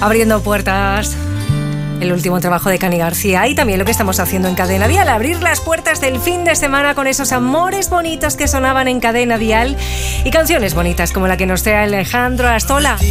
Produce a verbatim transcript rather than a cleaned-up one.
Abriendo puertas. El último trabajo de Cani García y también lo que estamos haciendo en Cadena Dial, abrir las puertas del fin de semana con esos amores bonitos que sonaban en Cadena Dial y canciones bonitas como la que nos trae Alejandro Astola.